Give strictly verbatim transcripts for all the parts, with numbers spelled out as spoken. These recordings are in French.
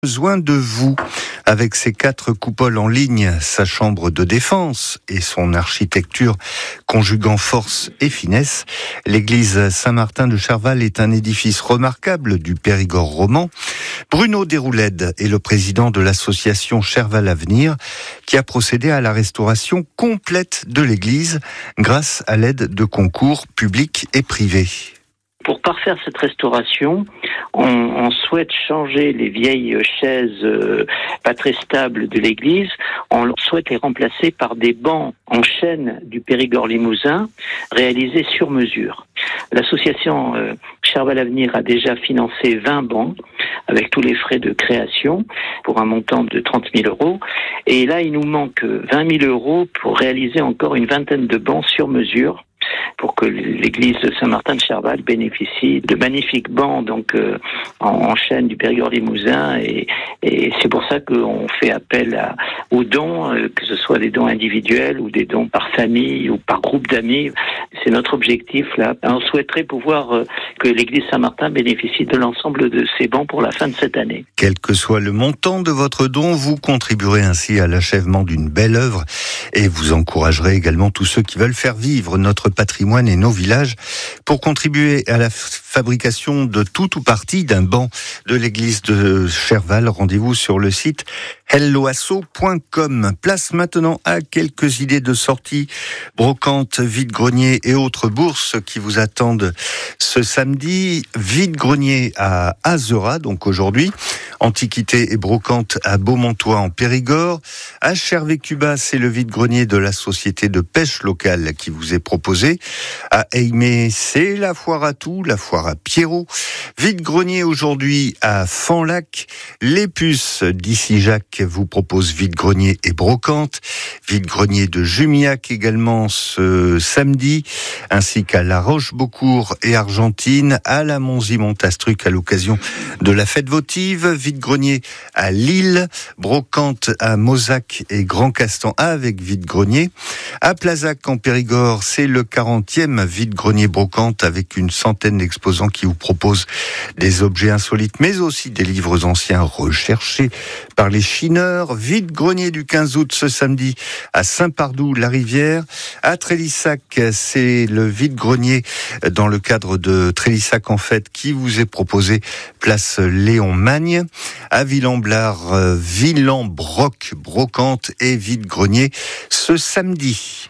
Besoin de vous. Avec ses quatre coupoles en ligne, sa chambre de défense et son architecture conjuguant force et finesse, l'église Saint-Martin de Cherval est un édifice remarquable du Périgord roman. Bruno Déroulède est le président de l'association Cherval Avenir qui a procédé à la restauration complète de l'église grâce à l'aide de concours publics et privés. Pour parfaire cette restauration, on, on souhaite changer les vieilles chaises euh, pas très stables de l'église. On souhaite les remplacer par des bancs en chêne du Périgord limousin réalisés sur mesure. L'association euh, Cherval Avenir a déjà financé vingt bancs avec tous les frais de création pour un montant de trente mille euros. Et là, il nous manque vingt mille euros pour réaliser encore une vingtaine de bancs sur mesure, pour que l'église de Saint-Martin de Cherval bénéficie de magnifiques bancs donc euh, en, en chêne du Périgord limousin, et, et c'est pour ça qu'on fait appel à, aux dons, euh, que ce soit des dons individuels ou des dons par famille ou par groupe d'amis. C'est notre objectif là. On souhaiterait pouvoir euh, que l'église Saint-Martin bénéficie de l'ensemble de ces bancs pour la fin de cette année. Quel que soit le montant de votre don, vous contribuerez ainsi à l'achèvement d'une belle œuvre et vous encouragerez également tous ceux qui veulent faire vivre notre patrimoine et nos villages. Pour contribuer à la fabrication de tout ou partie d'un banc de l'église de Cherval, rendez-vous sur le site helloasso point com. Place maintenant à quelques idées de sortie, brocantes, vide-grenier et autres bourses qui vous attendent ce samedi. Vide-grenier à Azera, donc aujourd'hui. Antiquité et brocante à Beaumontois en Périgord. À Chervé-Cuba, c'est le vide-grenier de la société de pêche locale qui vous est proposé. À Aimé, c'est la foire à tout, la foire à Pierrot. Vide-grenier aujourd'hui à Fanlac. Les Puces d'ici Jacques vous propose vide-grenier et brocante. Vide-grenier de Jumiac également ce samedi, ainsi qu'à La Roche-Beaucourt et Argentine, à la Monzy-Montastruc à l'occasion de la fête votive. Vide-grenier à Lille, brocante à Mozac et Grand Castan avec vide-grenier. À Plazac en Périgord, c'est le quarantième vide-grenier brocante avec une centaine d'exposants qui vous proposent des objets insolites, mais aussi des livres anciens recherchés par les chineurs. Vide-grenier du quinze août ce samedi à Saint-Pardoux-la-Rivière. À Trélissac, c'est le vide-grenier dans le cadre de Trélissac en fête qui vous est proposé place Léon Magne. À Villamblard, euh, Villan-Broc, brocante et vide-grenier ce samedi.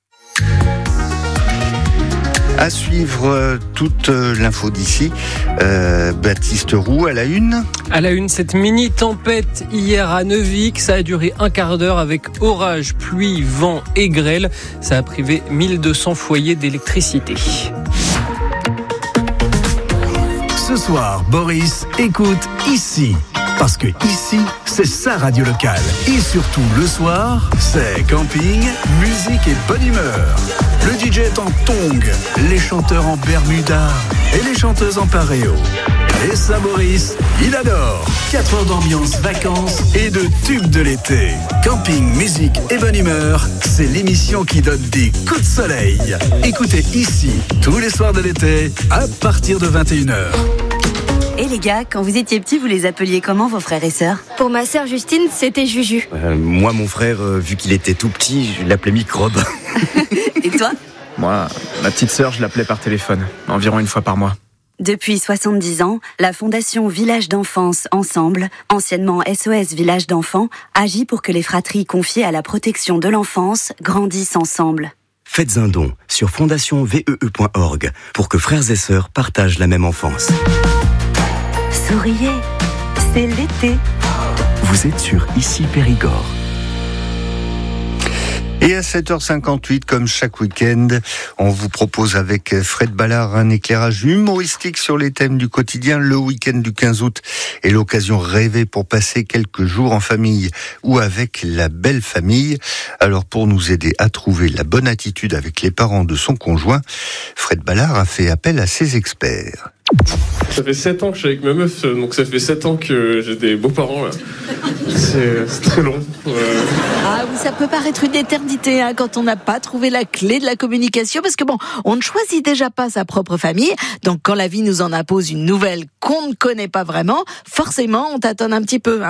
À suivre euh, toute euh, l'info d'ici. Euh, Baptiste Roux à la une. À la une, cette mini-tempête hier à Neuvic. Ça a duré un quart d'heure avec orage, pluie, vent et grêle. Ça a privé mille deux cents foyers d'électricité. Ce soir, Boris écoute ici. Parce que ici, c'est sa radio locale. Et surtout, le soir, c'est camping, musique et bonne humeur. Le D J est en tongs, les chanteurs en bermuda et les chanteuses en paréo. Et ça, Boris, il adore. quatre heures d'ambiance, vacances et de tubes de l'été. Camping, musique et bonne humeur, c'est l'émission qui donne des coups de soleil. Écoutez ici, tous les soirs de l'été, à partir de vingt et une heures. Et les gars, quand vous étiez petits, vous les appeliez comment, vos frères et sœurs ? Pour ma sœur Justine, c'était Juju. Euh, moi, mon frère, euh, vu qu'il était tout petit, je l'appelais Microbe. Et toi ? Moi, ma petite sœur, je l'appelais par téléphone, environ une fois par mois. Depuis soixante-dix ans, la Fondation Village d'Enfance Ensemble, anciennement S O S Village d'Enfants, agit pour que les fratries confiées à la protection de l'enfance grandissent ensemble. Faites un don sur fondation v e e point org pour que frères et sœurs partagent la même enfance. Souriez, c'est l'été. Vous êtes sur Ici Périgord. Et à sept heures cinquante-huit, comme chaque week-end, on vous propose avec Fred Ballard un éclairage humoristique sur les thèmes du quotidien. Le week-end du quinze août est l'occasion rêvée pour passer quelques jours en famille ou avec la belle famille. Alors pour nous aider à trouver la bonne attitude avec les parents de son conjoint, Fred Ballard a fait appel à ses experts. Ça fait sept ans que je suis avec ma meuf, donc ça fait sept ans que j'ai des beaux-parents, là. C'est, c'est très long. Euh... Ah oui, ça peut paraître une éternité hein, quand on n'a pas trouvé la clé de la communication, parce que bon, on ne choisit déjà pas sa propre famille, donc quand la vie nous en impose une nouvelle qu'on ne connaît pas vraiment, forcément on tâtonne un petit peu. Hein.